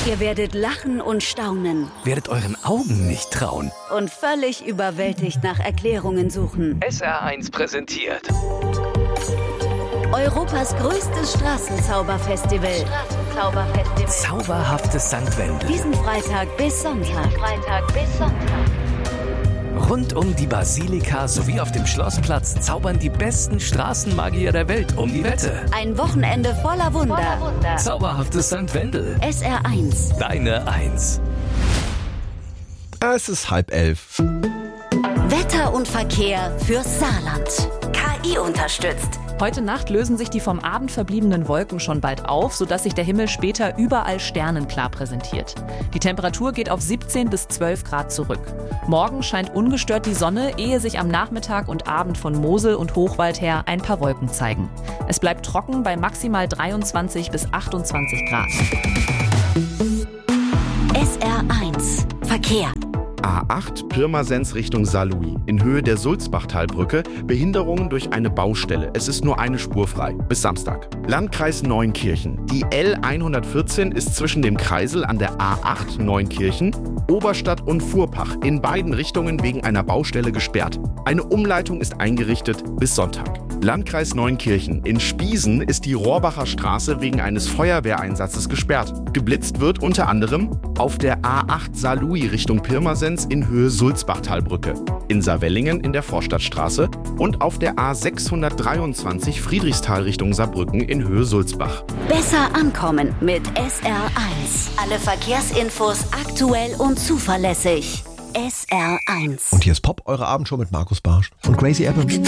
Ihr werdet lachen und staunen. Werdet euren Augen nicht trauen. Und völlig überwältigt nach Erklärungen suchen. SR1 präsentiert Europas größtes Straßenzauberfestival. Zauberhaftes St. Wendel. Diesen Freitag bis Sonntag. Rund um die Basilika sowie auf dem Schlossplatz zaubern die besten Straßenmagier der Welt um die Wette. Ein Wochenende voller Wunder. Zauberhaftes St. Wendel. SR1. Deine 1. Es ist 10:30. Wetter und Verkehr fürs Saarland. KI unterstützt. Heute Nacht lösen sich die vom Abend verbliebenen Wolken schon bald auf, sodass sich der Himmel später überall sternenklar präsentiert. Die Temperatur geht auf 17 bis 12 Grad zurück. Morgen scheint ungestört die Sonne, ehe sich am Nachmittag und Abend von Mosel und Hochwald her ein paar Wolken zeigen. Es bleibt trocken bei maximal 23 bis 28 Grad. SR1 Verkehr. A8 Pirmasens Richtung Saarlouis. In Höhe der Sulzbachtalbrücke Behinderungen durch eine Baustelle. Es ist nur eine Spur frei. Bis Samstag. Landkreis Neunkirchen. Die L114 ist zwischen dem Kreisel an der A8 Neunkirchen, Oberstadt und Fuhrpach in beiden Richtungen wegen einer Baustelle gesperrt. Eine Umleitung ist eingerichtet bis Sonntag. Landkreis Neunkirchen. In Spiesen ist die Rohrbacher Straße wegen eines Feuerwehreinsatzes gesperrt. Geblitzt wird unter anderem auf der A8 Saarlouis Richtung Pirmasens in Höhe Sulzbachtalbrücke, in Saarwellingen in der Vorstadtstraße und auf der A623 Friedrichsthal Richtung Saarbrücken in Höhe Sulzbach. Besser ankommen mit SR1. Alle Verkehrsinfos aktuell und zuverlässig. SR1. Und hier ist Pop, eure Abendshow mit Markus Barsch und Crazy Apple.